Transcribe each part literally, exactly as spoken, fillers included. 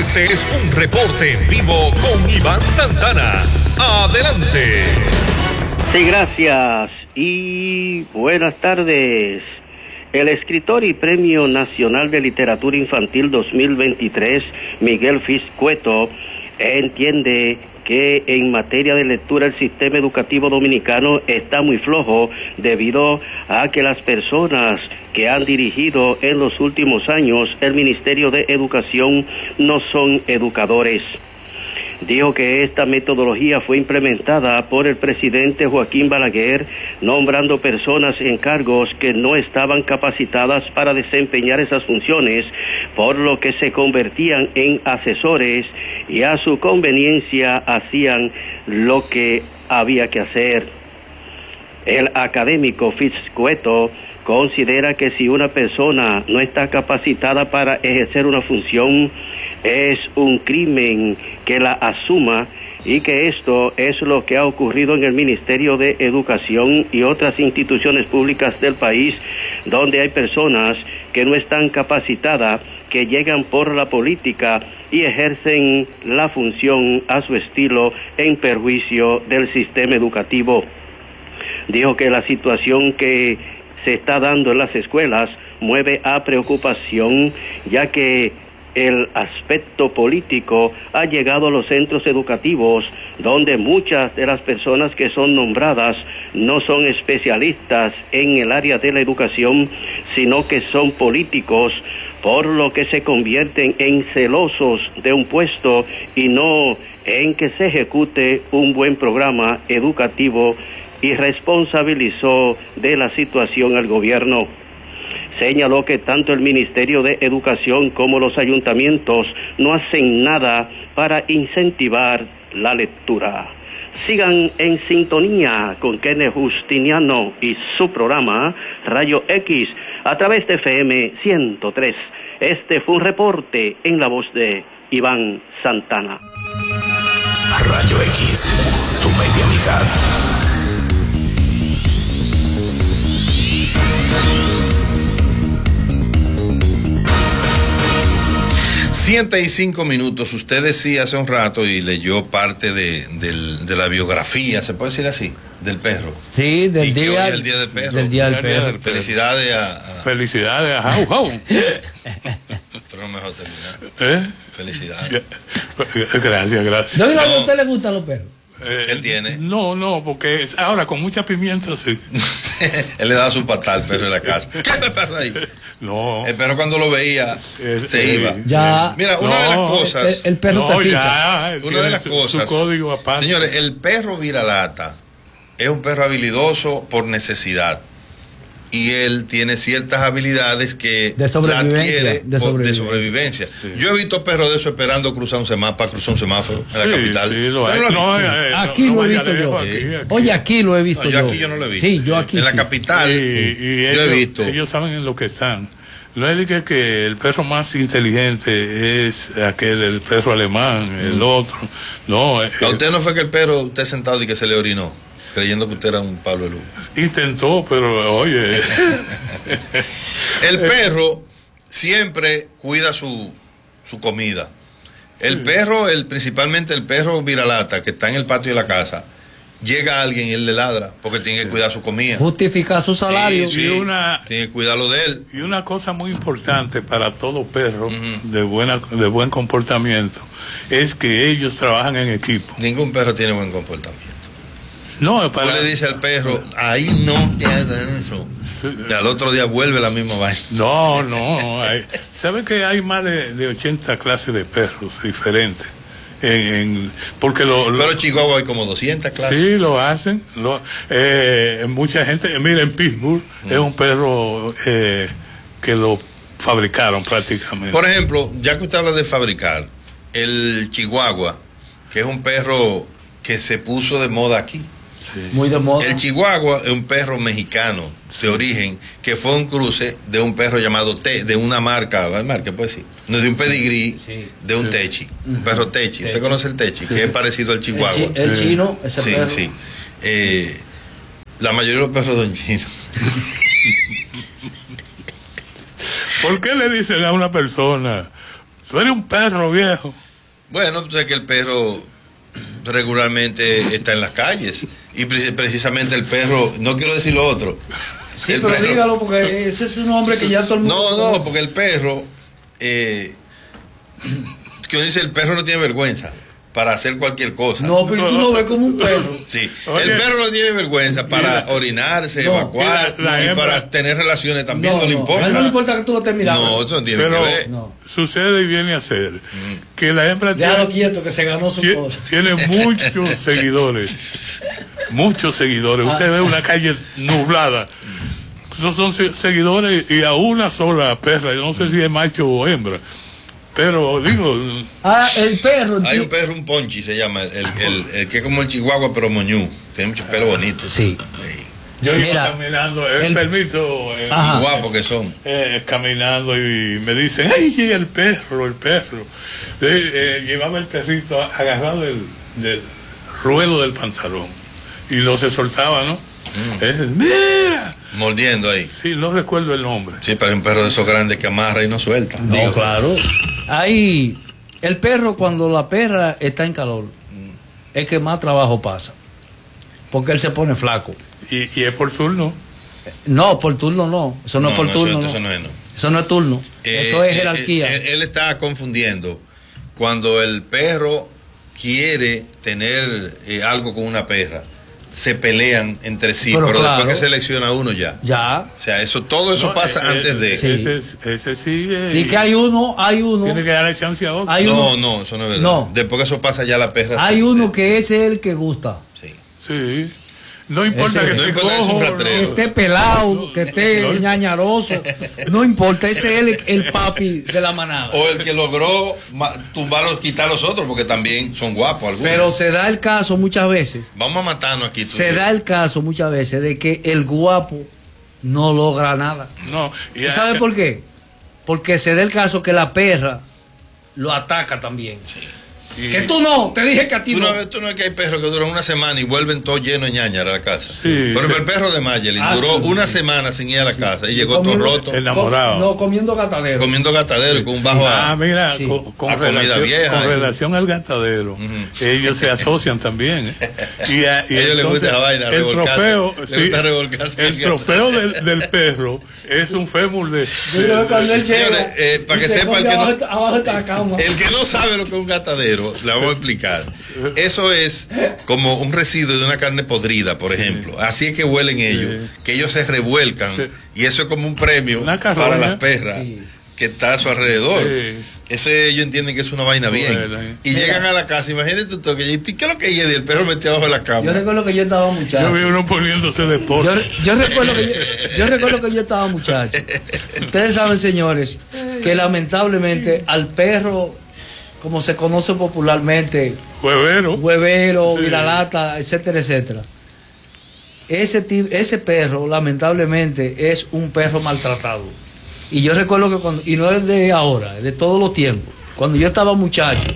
Este es un reporte en vivo con Iván Santana. Adelante. Sí, gracias y buenas tardes. El escritor y Premio Nacional de Literatura Infantil dos mil veintitrés, Miguel Fiz Cueto, entiende que en materia de lectura el sistema educativo dominicano está muy flojo debido a que las personas que han dirigido en los últimos años el Ministerio de Educación no son educadores. Dijo que esta metodología fue implementada por el presidente Joaquín Balaguer, nombrando personas en cargos que no estaban capacitadas para desempeñar esas funciones, por lo que se convertían en asesores y a su conveniencia hacían lo que había que hacer. El académico Fiz Cueto considera que si una persona no está capacitada para ejercer una función, es un crimen que la asuma, y que esto es lo que ha ocurrido en el Ministerio de Educación y otras instituciones públicas del país, donde hay personas que no están capacitadas, que llegan por la política y ejercen la función a su estilo en perjuicio del sistema educativo. Dijo que la situación que se está dando en las escuelas mueve a preocupación, ya que el aspecto político ha llegado a los centros educativos, donde muchas de las personas que son nombradas no son especialistas en el área de la educación, sino que son políticos, por lo que se convierten en celosos de un puesto y no en que se ejecute un buen programa educativo, y responsabilizó de la situación al gobierno. Señaló que tanto el Ministerio de Educación como los ayuntamientos no hacen nada para incentivar la lectura. Sigan en sintonía con Kenneth Justiniano y su programa Rayo X a través de F M ciento tres. Este fue un reporte en la voz de Iván Santana. Rayo X, tu media mitad. ciento cinco minutos. Usted decía hace un rato y leyó parte de, de, de la biografía, ¿se puede decir así? Del perro. Sí, del y día, que hoy es el día del perro. Del día del perro. perro. Felicidades a, a... Felicidades a Jau Jau. Pero no mejor terminar. ¿Eh? Felicidades. Gracias, gracias. ¿No, no, ¿a usted le gustan los perros? Eh, ¿Qué él tiene? No, no, porque ahora con mucha pimienta sí. Él le daba su patada al perro en la casa. ¿Qué es el perro ahí? No. El perro cuando lo veía eh, se eh, iba. Ya. Mira, una no, de las cosas. El, el perro no, te ficha. Ya, una de las su, cosas. Su código aparte. Señores, el perro viralata es un perro habilidoso por necesidad. Y él tiene ciertas habilidades que de sobrevivencia, adquiere de sobrevivencia. de sobrevivencia. Sí. Yo he visto perros de eso esperando cruzar un semáforo, para cruzar un semáforo en sí, la capital. Sí, lo hay. No, no, eh, aquí no, lo no he visto lejos, yo. Aquí, aquí. Oye, aquí lo he visto no, yo. yo. Aquí yo no lo he visto. Sí, yo aquí En la sí. capital. Y, y yo ellos, he visto. ellos saben en lo que están. No es de que, que el perro más inteligente es aquel, el perro alemán, el mm. otro. No. ¿A usted no fue que el perro, usted sentado y que se le orinó? Creyendo que usted era un Pablo de Luz. Intentó, pero oye. El perro siempre cuida su, su comida. El sí. perro, el, principalmente el perro viralata que está en el patio de la casa, llega alguien y él le ladra porque tiene que cuidar su comida. Justificar su salario. Sí, sí, y una, tiene que cuidarlo de él. Y una cosa muy importante para todo perro uh-huh. de, buena, de buen comportamiento es que ellos trabajan en equipo. Ningún perro tiene buen comportamiento. No, para... Tú le dices al perro, ahí no te hagan eso. Y al otro día vuelve la misma vaina. No, no. Hay, ¿sabe que hay más de, de ochenta clases de perros diferentes? En, en, porque lo, lo, pero en Chihuahua hay como doscientas clases. Sí, lo hacen. Lo, eh, mucha gente, mira, en Pittsburgh mm. es un perro eh, que lo fabricaron prácticamente. Por ejemplo, ya que usted habla de fabricar, el Chihuahua, que es un perro que se puso de moda aquí. Sí. Muy de moda. El Chihuahua es un perro mexicano de origen que fue un cruce de un perro llamado Te, de una marca, marca puede decir, no, de un pedigrí, sí. de un sí. Techi, un perro Techi. ¿Usted conoce el Techi? Sí. Que es parecido al Chihuahua. El, chi, el chino, ese sí, perro. Sí, eh, la mayoría de los perros son chinos. ¿Por qué le dicen a una persona, Tú eres un perro viejo. Bueno, tú sabes que el perro regularmente está en las calles y pre- precisamente el perro, no quiero decir lo otro. Sí, El pero perro- dígalo porque ese es un hombre que ya todo el mundo No, no, conoce. porque el perro, eh, que uno dice el perro no tiene vergüenza para hacer cualquier cosa. No, pero tú lo ves como un perro. Sí, Oye. el perro no tiene vergüenza para Mira. orinarse, No, evacuar mira, la y hembra- para tener relaciones también, no, no, le no, importa. a él no le importa que tú lo estés mirando. No, eso no tiene Pero que ver. No. sucede y viene a ser que la hembra Déjalo tiene, quieto que se ganó su tie- cosa. tiene muchos seguidores. Muchos seguidores. Usted ve una calle nublada. Esos son se- seguidores y a una sola perra. Yo no sé si es macho o hembra. Pero digo, Ah, el perro. Hay enti- un perro, un ponchi se llama, el, el- el que es como el chihuahua pero moñú, tiene mucho pelo bonito. Sí. yo iba Mira, caminando, eh, el- permiso, eh, Ajá. Guapos que son. eh, caminando y me dicen, ¡ay, sí, el perro, el perro! Eh, eh, llevaba el perrito agarrado del, del ruedo del pantalón y no se soltaba, ¿no? Eh, ¡mira! Mordiendo ahí. Sí, no recuerdo el nombre. Sí, pero hay un perro de esos grandes que amarra y no suelta. No, Digo, claro. Ahí, el perro, cuando la perra está en calor, es que más trabajo pasa. Porque él se pone flaco. Y, y es por turno. No, por turno no. Eso no, es por no, turno. Eso, no. eso no es, no. Eso no es turno. Eh, eso es eh, jerarquía. eh, él está confundiendo cuando el perro quiere tener eh, algo con una perra. Se pelean entre sí, Pero pero, claro. después que selecciona uno ya. Ya. O sea, eso todo eso No, pasa eh, antes de. eh, Sí. Ese, ese sí. eh, Y que hay uno, hay uno. Tiene que darle chance a otro. Hay No, uno, no, eso no es verdad. No. Después que eso pasa ya la perra. hay se- uno se- que ese es el que gusta. Sí. Sí. No importa Ese- que No esté importa que es un cojo, Que rastrero. esté pelado, que esté No. ñañaroso. No importa, ese es el, el papi de la manada. O el que logró ma- tumbar quitar a los otros, porque también son guapos algunos. Pero se da el caso muchas veces. Vamos a matarnos aquí. tú y Se yo. da el caso muchas veces de que el guapo no logra nada. No. Y ¿Tú sabes por qué? Porque se da el caso que la perra lo ataca también. y- Que tú no, te dije que a ti Tú no. no, ves, tú no ves que hay perros que duran una semana y vuelven todo lleno de ñañara a la casa. Sí, Pero sí. el perro de Mayelin Ah, duró sí. una semana sin ir a la casa y llegó todo Comiendo- roto, el- enamorado. Com- no, comiendo gatadero. comiendo gatadero y con un bajo Ah, A. mira, Sí. con, con A comida relación, vieja, con eh. relación al gastadero, Ujú. ellos se asocian también. ¿eh? Y, a- y A ellos les gusta entonces, esa vaina, el revolcarse. trofeo, Les sí, gusta revolcarse en el el trofeo gato. del, del perro es un fémur de. Yo creo que cuando él llega, Señores, eh, para y que se sepa el esconde que no- abajo, abajo está la cama. El que no sabe lo que es un gatadero, le vamos a explicar. Eso es como un residuo de una carne podrida, por ejemplo. Así es que huelen ellos, que ellos se revuelcan Sí. y eso es como un premio Una carroña. para las perras Sí. que está a su alrededor. Sí. Eso ellos entienden que es una vaina bien. Bueno, eh. Y llegan a la casa, imagínate tú, tú, que ¿y qué es lo que hay? Y el perro metido abajo de la cama. Yo recuerdo que yo estaba muchacho. Yo vi uno poniéndose de Yo, porte. yo recuerdo que yo, yo recuerdo que yo estaba muchacho. Ustedes saben, señores, que lamentablemente al perro, como se conoce popularmente, Huevero. huevero, Sí. viralata, etcétera, etcétera. Ese, ti- ese perro, lamentablemente, es un perro maltratado. Y yo recuerdo que cuando, y no es de ahora, es de todos los tiempos, cuando yo estaba muchacho,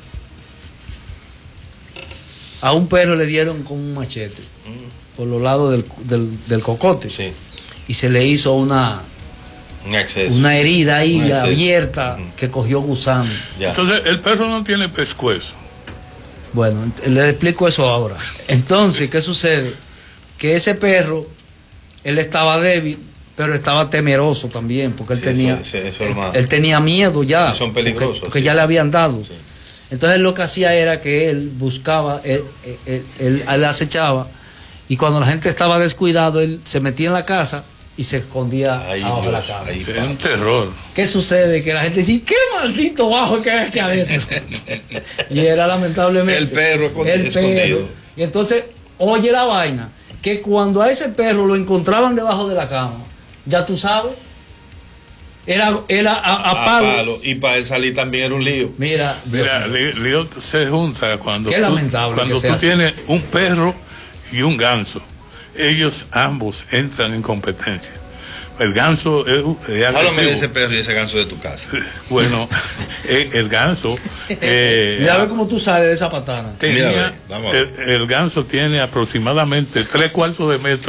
a un perro le dieron con un machete por los lados del, del, del cocote Sí, y se le hizo una, un exceso. una herida ahí Un exceso. abierta Ujú. que cogió gusano. Ya. Entonces, el perro no tiene pescuezo. Bueno, ent- les explico eso ahora. Entonces, ¿qué sucede? Que ese perro, él estaba débil, pero estaba temeroso también, porque él Sí, tenía, eso- eso es lo él, más- él tenía miedo ya. Y son peligrosos, Porque, porque sí. ya le habían dado. Sí. Entonces lo que hacía era que él buscaba, él, él, él- él- él acechaba, y cuando la gente estaba descuidado, él se metía en la casa y se escondía Ay, abajo de la Dios, cama. ay, Es un terror. ¿Qué sucede? Que la gente dice, ¿qué maldito bajo que hay aquí adentro? Y era lamentablemente El perro escondi- el escondido. perro. Y entonces, oye la vaina, que cuando a ese perro lo encontraban debajo de la cama, ya tú sabes, era, era a, a A palo. palo. Y para él salir también era un lío. Mira, Dios Mira, mío. Li- Lío se junta cuando Qué tú, lamentable cuando que tú sea así. tienes un perro y un ganso. Ellos ambos entran en competencia. El ganso es, es Háblame de agresivo. ese perro y ese ganso de tu casa. Bueno, el, el ganso eh, Mira a ver cómo tú sales de esa patana. tenía, Mira, a ver, vamos a ver. el, el ganso tiene aproximadamente tres cuartos de metro